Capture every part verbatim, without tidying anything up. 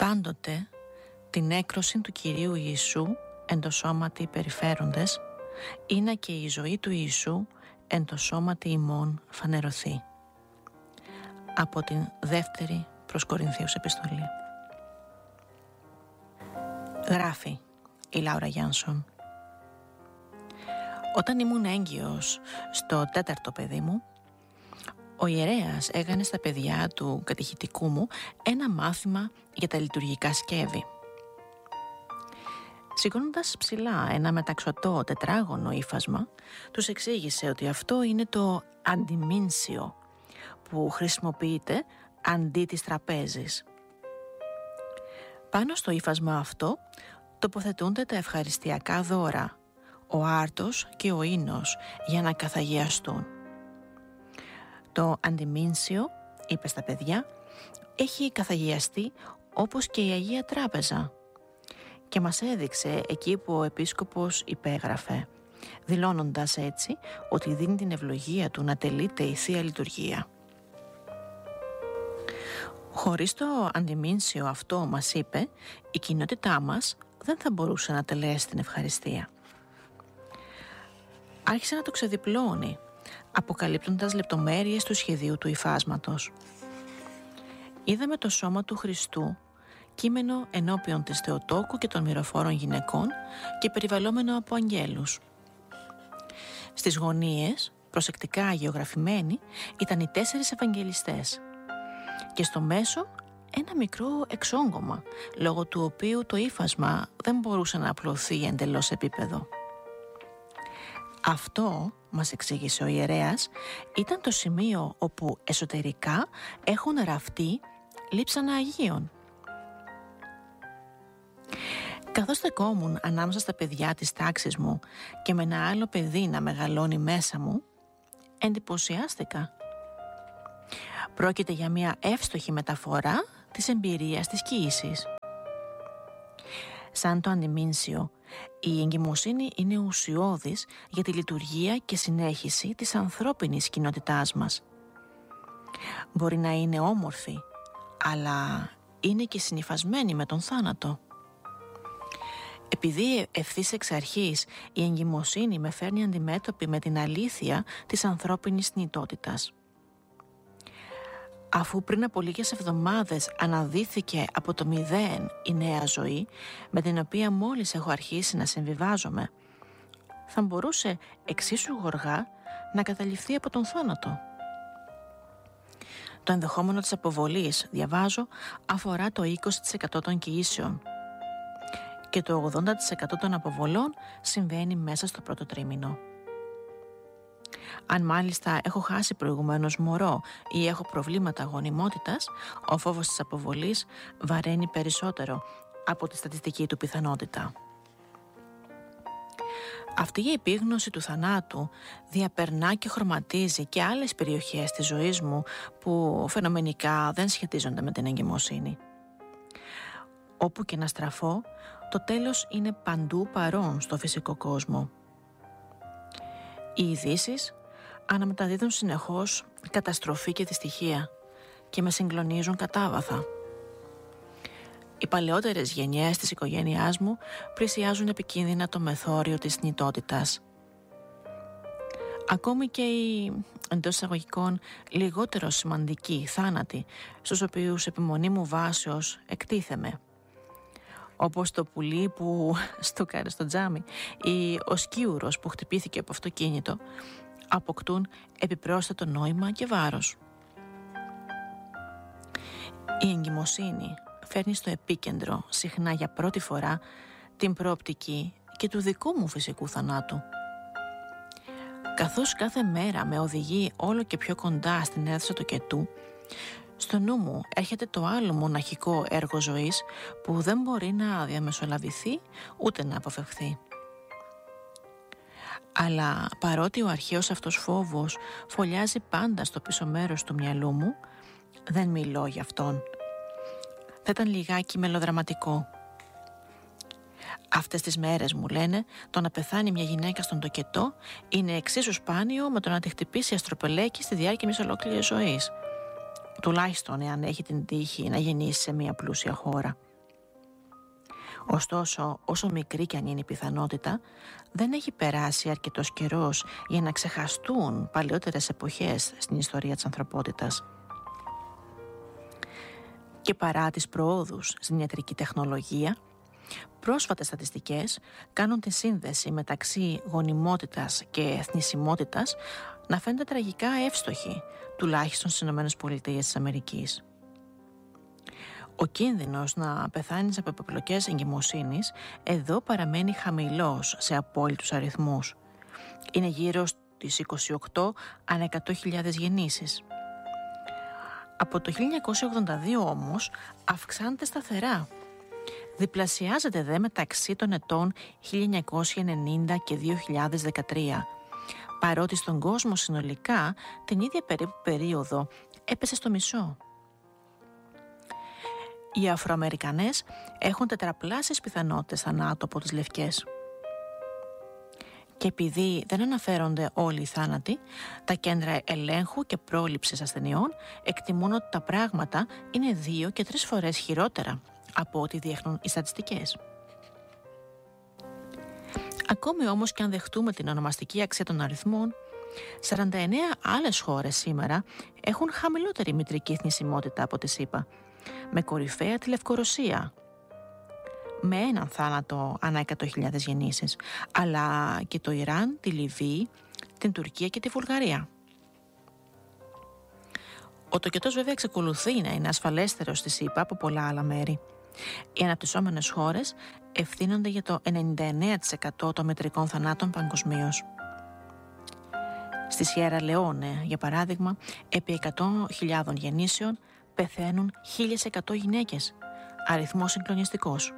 Πάντοτε την έκρωση του Κυρίου Ιησού εν το σώματι περιφέροντες, είναι και η ζωή του Ιησού εν το σώματι ημών φανερωθεί. Από την δεύτερη προς Κορινθίους επιστολή. Γράφει η Λάουρα Γιάνσον: όταν ήμουν έγκυος στο τέταρτο παιδί μου, ο ιερέας έκανε στα παιδιά του κατηχητικού μου ένα μάθημα για τα λειτουργικά σκεύη. Σηκώνοντας ψηλά ένα μεταξωτό τετράγωνο ύφασμα, τους εξήγησε ότι αυτό είναι το αντιμήνσιο που χρησιμοποιείται αντί της τραπέζης. Πάνω στο ύφασμα αυτό τοποθετούνται τα ευχαριστιακά δώρα, ο άρτος και ο ίνος για να καθαγιαστούν. Το αντιμήνσιο, είπε στα παιδιά, έχει καθαγιαστεί όπως και η Αγία Τράπεζα, και μας έδειξε εκεί που ο επίσκοπος υπέγραφε, δηλώνοντας έτσι ότι δίνει την ευλογία του να τελείται η Θεία Λειτουργία. Χωρίς το αντιμήνσιο αυτό, μας είπε, η κοινότητά μας δεν θα μπορούσε να τελέσει την ευχαριστία. Άρχισε να το ξεδιπλώνει, αποκαλύπτοντας λεπτομέρειες του σχεδίου του υφάσματος. Είδαμε το σώμα του Χριστού, κείμενο ενώπιον της Θεοτόκου και των μυροφόρων γυναικών και περιβαλλόμενο από αγγέλους. Στις γωνίες, προσεκτικά αγιογραφημένοι, ήταν οι τέσσερις Ευαγγελιστές και στο μέσο ένα μικρό εξόγκωμα, λόγω του οποίου το ύφασμα δεν μπορούσε να απλωθεί εντελώς επίπεδο. Αυτό, μας εξήγησε ο ιερέας, ήταν το σημείο όπου εσωτερικά έχουν ραφτεί λείψανα Αγίων. Καθώς στεκόμουν ανάμεσα στα παιδιά της τάξης μου και με ένα άλλο παιδί να μεγαλώνει μέσα μου, εντυπωσιάστηκα. Πρόκειται για μια εύστοχη μεταφορά της εμπειρίας της κοίησης. Σαν το αντιμήνσιο, η εγκυμοσύνη είναι ουσιώδης για τη λειτουργία και συνέχιση της ανθρώπινης κοινότητάς μας. Μπορεί να είναι όμορφη, αλλά είναι και συνυφασμένη με τον θάνατο. Επειδή ευθύς εξ αρχής η εγκυμοσύνη με φέρνει αντιμέτωπη με την αλήθεια της ανθρώπινης θνητότητας. Αφού πριν από λίγες εβδομάδες αναδύθηκε από το μηδέν η νέα ζωή, με την οποία μόλις έχω αρχίσει να συμβιβάζομαι, θα μπορούσε εξίσου γοργά να καταληφθεί από τον θάνατο. Το ενδεχόμενο της αποβολής, διαβάζω, αφορά το είκοσι τοις εκατό των κοιήσεων και το ογδόντα τοις εκατό των αποβολών συμβαίνει μέσα στο πρώτο τρίμηνο. Αν μάλιστα έχω χάσει προηγουμένως μωρό ή έχω προβλήματα γονιμότητας, ο φόβος της αποβολής βαραίνει περισσότερο από τη στατιστική του πιθανότητα. Αυτή η επίγνωση του θανάτου διαπερνά και χρωματίζει και άλλες περιοχές της ζωής μου που φαινομενικά δεν σχετίζονται με την εγκυμοσύνη. Όπου και να στραφώ, το τέλος είναι παντού παρόν στο φυσικό κόσμο. Οι ειδήσεις αναμεταδίδουν συνεχώς καταστροφή και δυστυχία και με συγκλονίζουν κατάβαθα. Οι παλαιότερες γενιές της οικογένειάς μου πλησιάζουν επικίνδυνα το μεθόριο της θνητότητας. Ακόμη και οι, εντός εισαγωγικών, λιγότερο σημαντικοί θάνατοι, στους οποίους επιμονή μου βάσεως εκτίθεμαι, όπως το πουλί που στούκαρε στο τζάμι ή ο σκίουρος που χτυπήθηκε από αυτοκίνητο, αποκτούν επιπρόσθετο νόημα και βάρος. Η εγκυμοσύνη φέρνει στο επίκεντρο, συχνά για πρώτη φορά, την προοπτική και του δικού μου φυσικού θανάτου. Καθώς κάθε μέρα με οδηγεί όλο και πιο κοντά στην αίθουσα του κετού, στο νου μου έρχεται το άλλο μοναχικό έργο ζωής που δεν μπορεί να διαμεσολαβηθεί ούτε να αποφευχθεί. Αλλά παρότι ο αρχαίος αυτός φόβος φωλιάζει πάντα στο πίσω μέρος του μυαλού μου, δεν μιλώ για αυτόν. Θα ήταν λιγάκι μελοδραματικό. Αυτές τις μέρες, μου λένε, το να πεθάνει μια γυναίκα στον τοκετό είναι εξίσου σπάνιο με το να τη χτυπήσει αστροπελέκι στη διάρκεια μιας ολόκληρης ζωής. Τουλάχιστον εάν έχει την τύχη να γεννήσει σε μια πλούσια χώρα. Ωστόσο, όσο μικρή κι αν είναι η πιθανότητα, δεν έχει περάσει αρκετός καιρός για να ξεχαστούν παλαιότερες εποχές στην ιστορία της ανθρωπότητας. Και παρά τις προόδους στην ιατρική τεχνολογία, πρόσφατες στατιστικές κάνουν τη σύνδεση μεταξύ γονιμότητας και θνησιμότητας να φαίνεται τραγικά εύστοχη, τουλάχιστον στις ΗΠΑ. Ο κίνδυνος να πεθάνεις από επιπλοκές εγκυμοσύνης εδώ παραμένει χαμηλός σε απόλυτους αριθμούς. Είναι γύρω στις είκοσι οκτώ ανά εκατό χιλιάδες γεννήσεις. Από το χίλια εννιακόσια ογδόντα δύο όμως αυξάνεται σταθερά. Διπλασιάζεται δε μεταξύ των ετών χίλια εννιακόσια ενενήντα και δύο χιλιάδες δεκατρία, παρότι στον κόσμο συνολικά την ίδια περίπου περίοδο έπεσε στο μισό. Οι Αφροαμερικανές έχουν τετραπλάσιες πιθανότητες θανάτου από τις λευκές. Και επειδή δεν αναφέρονται όλοι οι θάνατοι, τα κέντρα ελέγχου και πρόληψης ασθενειών εκτιμούν ότι τα πράγματα είναι δύο και τρεις φορές χειρότερα από ό,τι δείχνουν οι στατιστικές. Ακόμη όμως και αν δεχτούμε την ονομαστική αξία των αριθμών, σαράντα εννέα άλλες χώρες σήμερα έχουν χαμηλότερη μητρική θνησιμότητα από τη ΣΥΠΑ, με κορυφαία τη Λευκορωσία, με έναν θάνατο ανά εκατό χιλιάδες γεννήσεις, αλλά και το Ιράν, τη Λιβύη, την Τουρκία και τη Βουλγαρία. Ο τοκετός βέβαια εξακολουθεί να είναι ασφαλέστερος στη ΣΥΠΑ από πολλά άλλα μέρη. Οι αναπτυσσόμενες χώρες ευθύνονται για το ενενήντα εννέα τοις εκατό των μητρικών θανάτων παγκοσμίως. Στη Σιέρα Λεόνε, για παράδειγμα, επί εκατό χιλιάδων γεννήσεων πεθαίνουν χίλια εκατό γυναίκες, αριθμός συγκλονιστικός.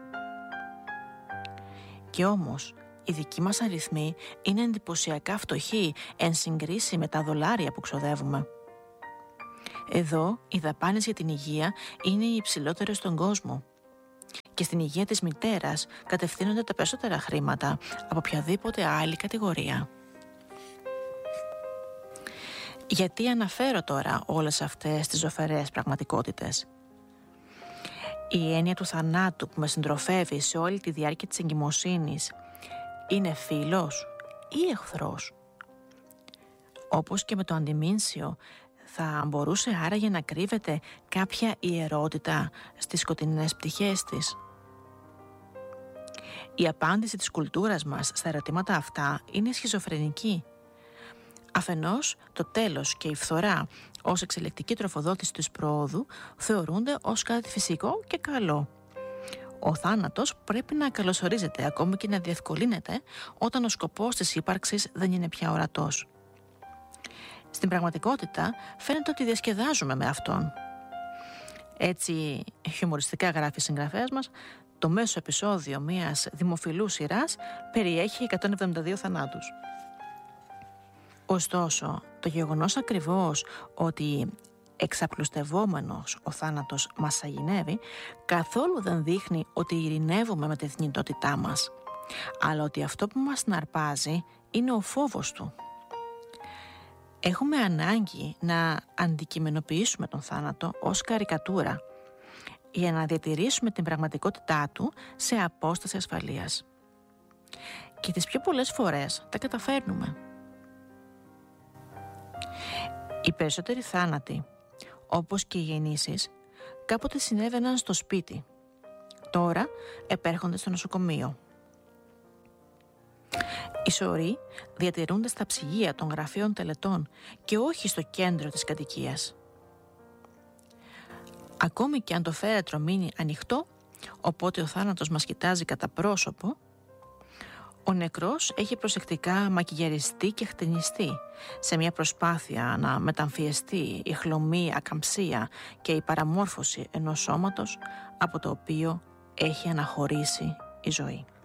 Και όμως, οι δικοί μας αριθμοί είναι εντυπωσιακά φτωχοί εν συγκρίση με τα δολάρια που ξοδεύουμε. Εδώ, οι δαπάνες για την υγεία είναι οι υψηλότερες στον κόσμο. Και στην υγεία της μητέρας κατευθύνονται τα περισσότερα χρήματα από οποιαδήποτε άλλη κατηγορία. Γιατί αναφέρω τώρα όλες αυτές τις ζωφερές πραγματικότητες? Η έννοια του θανάτου που με συντροφεύει σε όλη τη διάρκεια της εγκυμοσύνης είναι φίλος ή εχθρός? Όπως και με το αντιμήνσιο, θα μπορούσε άραγε να κρύβεται κάποια ιερότητα στις σκοτεινές πτυχές της? Η απάντηση της κουλτούρας μας στα ερωτήματα αυτά είναι σχιζοφρενική. Αφενός, το τέλος και η φθορά ως εξελικτική τροφοδότηση της προόδου θεωρούνται ως κάτι φυσικό και καλό. Ο θάνατος πρέπει να καλωσορίζεται, ακόμη και να διευκολύνεται, όταν ο σκοπός της ύπαρξης δεν είναι πια ορατός. Στην πραγματικότητα φαίνεται ότι διασκεδάζουμε με αυτόν. Έτσι, χιουμοριστικά γράφει η συγγραφέας μας, το μέσο επεισόδιο μιας δημοφιλούς σειράς περιέχει εκατόν εβδομήντα δύο θανάτους. Ωστόσο, το γεγονός ακριβώς ότι εξαπλουστευόμενος ο θάνατος μας σαγηνεύει καθόλου δεν δείχνει ότι ειρηνεύουμε με τη θνητότητά μας, αλλά ότι αυτό που μας συναρπάζει είναι ο φόβος του. Έχουμε ανάγκη να αντικειμενοποιήσουμε τον θάνατο ως καρικατούρα για να διατηρήσουμε την πραγματικότητά του σε απόσταση ασφαλείας. Και τις πιο πολλές φορές τα καταφέρνουμε. Οι περισσότεροι θάνατοι, όπως και οι γεννήσεις, κάποτε συνέβαιναν στο σπίτι. Τώρα επέρχονται στο νοσοκομείο. Οι σωροί διατηρούνται στα ψυγεία των γραφείων τελετών και όχι στο κέντρο της κατοικίας. Ακόμη και αν το φέρετρο μείνει ανοιχτό, οπότε ο θάνατος μας κοιτάζει κατά πρόσωπο, ο νεκρός έχει προσεκτικά μακιγιαριστεί και χτενιστεί σε μια προσπάθεια να μεταμφιεστεί η χλωμή ακαμψία και η παραμόρφωση ενός σώματος από το οποίο έχει αναχωρήσει η ζωή.